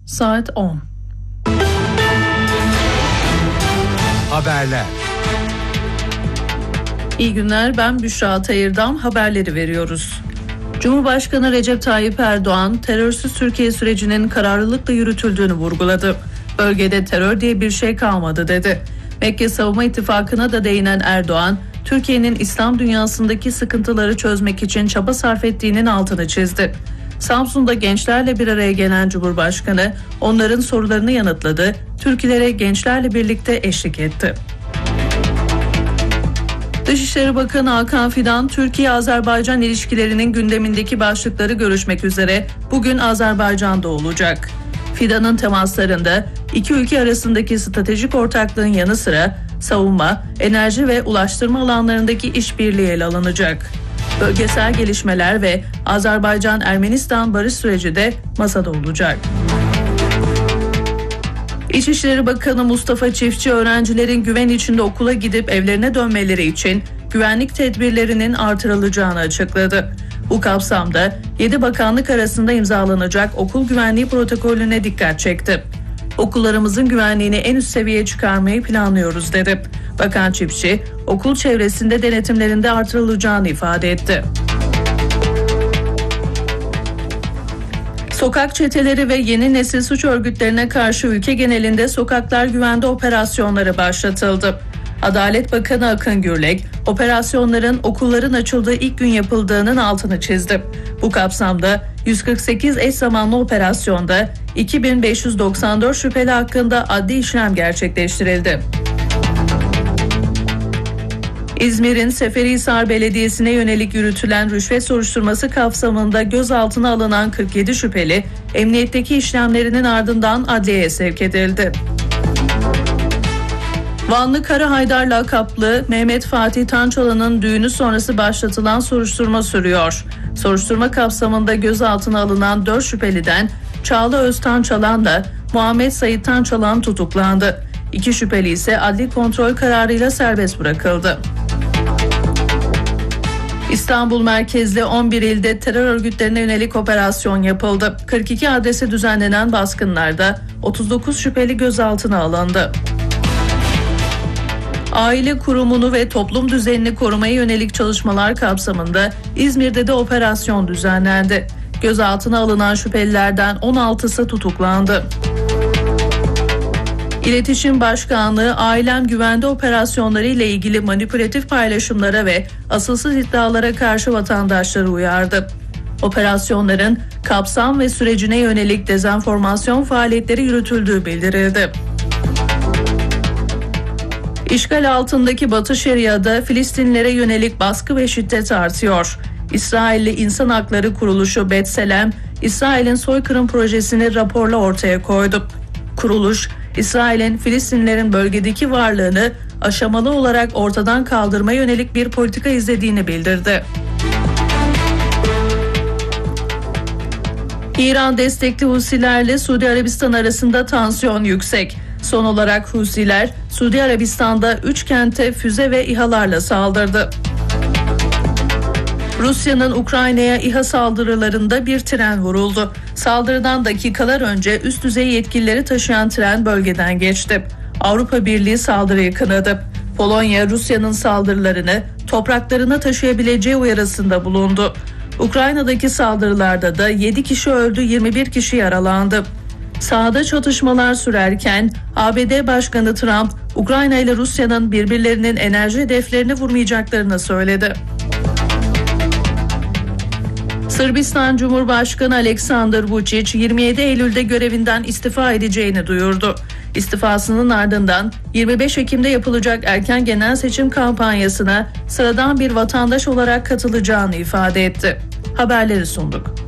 Saat 10. Haberler. İyi günler, ben Büşra Atayır'dan haberleri veriyoruz. Cumhurbaşkanı Recep Tayyip Erdoğan, terörsüz Türkiye sürecinin kararlılıkla yürütüldüğünü vurguladı. Bölgede terör diye bir şey kalmadı dedi. Mekke Savunma İttifakı'na da değinen Erdoğan, Türkiye'nin İslam dünyasındaki sıkıntıları çözmek için çaba sarf ettiğinin altını çizdi. Samsun'da gençlerle bir araya gelen Cumhurbaşkanı, onların sorularını yanıtladı, Türkilere gençlerle birlikte eşlik etti. Dışişleri Bakanı Hakan Fidan, Türkiye-Azerbaycan ilişkilerinin gündemindeki başlıkları görüşmek üzere bugün Azerbaycan'da olacak. Fidan'ın temaslarında iki ülke arasındaki stratejik ortaklığın yanı sıra savunma, enerji ve ulaştırma alanlarındaki işbirliği ele alınacak. Bölgesel gelişmeler ve Azerbaycan-Ermenistan barış süreci de masada olacak. İçişleri Bakanı Mustafa Çiftçi, öğrencilerin güven içinde okula gidip evlerine dönmeleri için güvenlik tedbirlerinin artırılacağını açıkladı. Bu kapsamda 7 bakanlık arasında imzalanacak okul güvenliği protokolüne dikkat çekti. Okullarımızın güvenliğini en üst seviyeye çıkarmayı planlıyoruz dedi. Bakan Çiftçi, okul çevresinde denetimlerinde artırılacağını ifade etti. Sokak çeteleri ve yeni nesil suç örgütlerine karşı ülke genelinde sokaklar güvende operasyonları başlatıldı. Adalet Bakanı Akın Gürlek, operasyonların okulların açıldığı ilk gün yapıldığının altını çizdi. Bu kapsamda 148 eş zamanlı operasyonda 2594 şüpheli hakkında adli işlem gerçekleştirildi. İzmir'in Seferihisar Belediyesi'ne yönelik yürütülen rüşvet soruşturması kapsamında gözaltına alınan 47 şüpheli, emniyetteki işlemlerinin ardından adliyeye sevk edildi. Vanlı Kara Haydar lakaplı Mehmet Fatih Tançalan'ın düğünü sonrası başlatılan soruşturma sürüyor. Soruşturma kapsamında gözaltına alınan 4 şüpheliden Çağla Öztançalan'la Muhammed Sayit Tançalan tutuklandı. 2 şüpheli ise adli kontrol kararıyla serbest bırakıldı. İstanbul merkezli 11 ilde terör örgütlerine yönelik operasyon yapıldı. 42 adrese düzenlenen baskınlarda 39 şüpheli gözaltına alındı. Aile kurumunu ve toplum düzenini korumaya yönelik çalışmalar kapsamında İzmir'de de operasyon düzenlendi. Gözaltına alınan şüphelilerden 16'sı tutuklandı. İletişim Başkanlığı, ailem güvende operasyonları ile ilgili manipülatif paylaşımlara ve asılsız iddialara karşı vatandaşları uyardı. Operasyonların kapsam ve sürecine yönelik dezenformasyon faaliyetleri yürütüldüğü bildirildi. İşgal altındaki Batı Şeria'da Filistinlilere yönelik baskı ve şiddet artıyor. İsrailli İnsan Hakları Kuruluşu B'Tselem, İsrail'in soykırım projesini raporla ortaya koydu. Kuruluş, İsrail'in Filistinlilerin bölgedeki varlığını aşamalı olarak ortadan kaldırmaya yönelik bir politika izlediğini bildirdi. İran destekli Husilerle Suudi Arabistan arasında tansiyon yüksek. Son olarak Husiler, Suudi Arabistan'da 3 kente füze ve İHA'larla saldırdı. Rusya'nın Ukrayna'ya İHA saldırılarında bir tren vuruldu. Saldırıdan dakikalar önce üst düzey yetkilileri taşıyan tren bölgeden geçti. Avrupa Birliği saldırıyı kınadı. Polonya, Rusya'nın saldırılarını topraklarına taşıyabileceği uyarısında bulundu. Ukrayna'daki saldırılarda da 7 kişi öldü, 21 kişi yaralandı. Sahada çatışmalar sürerken ABD Başkanı Trump, Ukrayna ile Rusya'nın birbirlerinin enerji hedeflerini vurmayacaklarını söyledi. Sırbistan Cumhurbaşkanı Aleksandar Vučić 27 Eylül'de görevinden istifa edeceğini duyurdu. İstifasının ardından 25 Ekim'de yapılacak erken genel seçim kampanyasına sıradan bir vatandaş olarak katılacağını ifade etti. Haberleri sunduk.